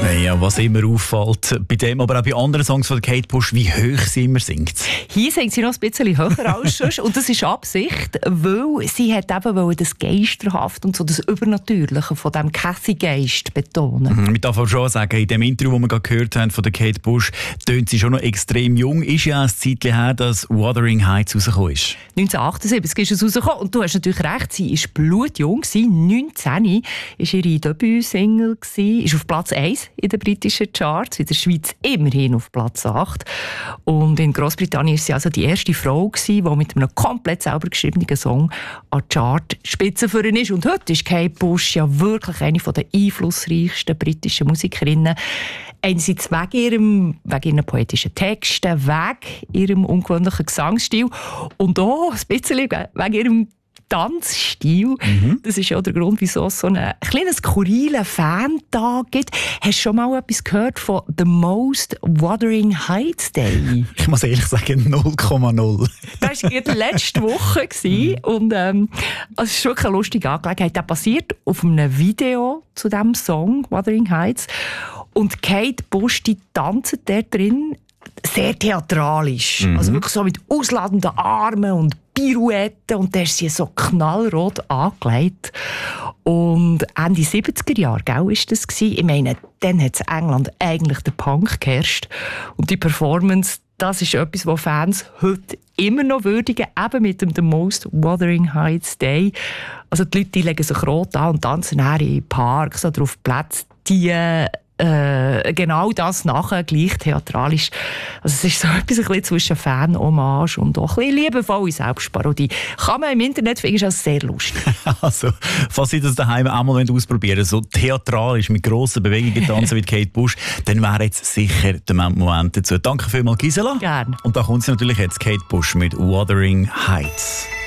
Ja, was immer auffällt bei dem, aber auch bei anderen Songs von Kate Bush, wie hoch sie immer singt. Hier singt sie noch ein bisschen höher als sonst. Und das ist Absicht, weil sie hat eben das Geisterhaft und so das Übernatürliche von diesem Cathy-Geist betonen. Ich darf auch schon sagen, in dem Interview, das wir gerade gehört haben von der Kate Bush, tönt sie schon noch extrem jung. Ist ja ein Zeitchen her, dass Wuthering Heights rausgekommen ist. 1978 ist es rausgekommen. Und du hast natürlich recht, sie war blutjung. 19 war ihre Debütsingle, ist auf Platz 1 in den britischen Charts, in der Schweiz immerhin auf Platz 8. Und in Großbritannien war sie also die erste Frau, die mit einem komplett selber geschriebenen Song an die Chartspitze führen ist. Und heute ist Kate Bush ja wirklich eine der einflussreichsten britischen Musikerinnen. Einerseits wegen ihren poetischen Texten, wegen ihrem ungewöhnlichen Gesangsstil und auch ein bisschen wegen ihrem Tanzstil. Das ist ja der Grund, wieso es so einen kleinen skurrilen Fan-Tag gibt. Hast du schon mal etwas gehört von The Most Wuthering Heights Day? Ich muss ehrlich sagen, 0,0. Das war gerade letzte Woche. Und es ist wirklich eine lustige Angelegenheit. Das basiert auf einem Video zu diesem Song Wuthering Heights. Und Kate Bush, die tanzt dort drin sehr theatralisch. Also wirklich so mit ausladenden Armen und Pirouetten. Und da ist sie so knallrot angelegt. Und Ende 70er Jahre, gell, ist das gewesen. Ich meine, dann hat in England eigentlich der Punk geherrscht. Und die Performance, das ist etwas, was Fans heute immer noch würdigen, eben mit dem The Most Wuthering Heights Day. Also die Leute, die legen sich rot an und tanzen in Parks oder auf Plätzen, die genau das nachher gleich theatralisch. Also es ist so etwas ein bisschen zwischen Fan-Hommage und auch ein bisschen liebevolle Selbstparodie. Kann man im Internet finden, ist das sehr lustig. Also, falls Sie das daheim auch mal ausprobieren wollen, so theatralisch mit grossen Bewegungen tanzen wie Kate Bush, dann wäre jetzt sicher der Moment dazu. Danke vielmals, Gisela. Gerne. Und da kommt sie natürlich jetzt, Kate Bush mit Wuthering Heights.